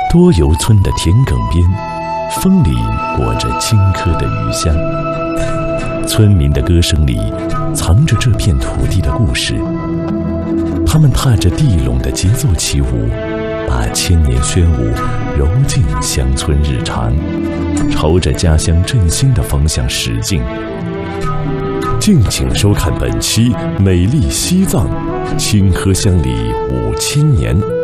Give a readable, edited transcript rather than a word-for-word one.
多游村的田埂边，风里裹着青稞的余香。村民的歌声里，藏着这片土地的故事。他们踏着地垄的节奏起舞，把千年宣武揉进乡村日常，朝着家乡振兴的方向驶进。敬请收看本期《美丽西藏，青稞乡里5000年》。